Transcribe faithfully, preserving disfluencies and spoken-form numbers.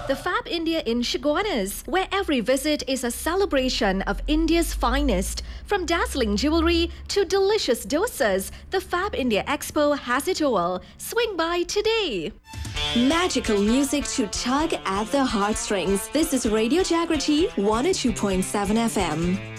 The Fab India in Chaguanas, where every visit is a celebration of India's finest. From dazzling jewelry to delicious dosas, the Fab India Expo has it all. Swing by today. Magical music to tug at the heartstrings. This is Radio Jagriti one oh two point seven F M.